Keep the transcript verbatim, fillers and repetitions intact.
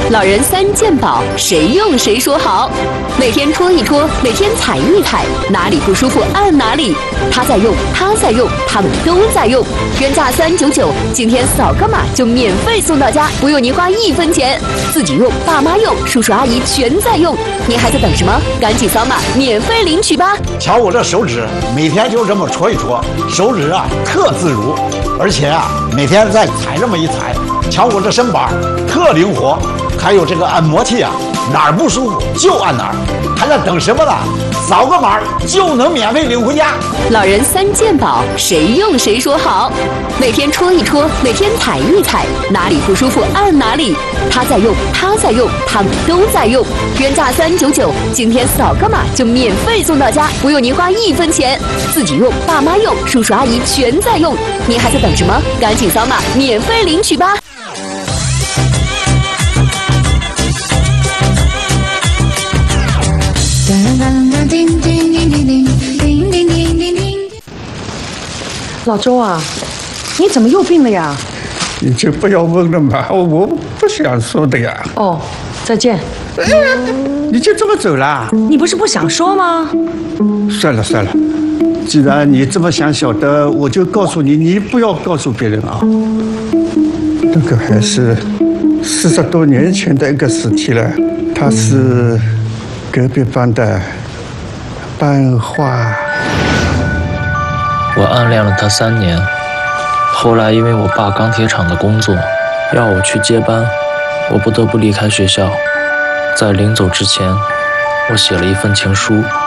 老人三件宝，谁用谁说好。每天戳一戳，每天踩一踩，哪里不舒服按哪里。他在用，他在用，他们都在用。原价三九九，今天扫个码就免费送到家，不用您花一分钱。自己用，爸妈用，叔叔阿姨全在用。您还在等什么？赶紧扫码免费领取吧！ 瞧我这手指，每天就这么戳一戳，手指啊特自如，而且啊每天再踩这么一踩，瞧我这身板特灵活，还有这个按摩器啊，哪儿不舒服就按哪儿，还在等什么呢？扫个码就能免费领回家。 老人三件宝，谁用谁说好。每天戳一戳，每天踩一踩，哪里不舒服按哪里。他在用，他在用，他们都在用。原价三九九，今天扫个码就免费送到家，不用您花一分钱。自己用，爸妈用，叔叔阿姨全在用。您还在等什么？赶紧扫码免费领取吧！ 老周啊，你怎么又病了呀？ 你就不要问了嘛，我不想说的呀。 哦，再见。 你就这么走了？ 你不是不想说吗？ 算了算了，既然你这么想晓得，我就告诉你，你不要告诉别人啊。那个还是四十多年前的一个尸体了，他是隔壁班的班花。 我暗恋了他三年，后来因为我爸钢铁厂的工作要我去接班，我不得不离开学校。在临走之前，我写了一份情书，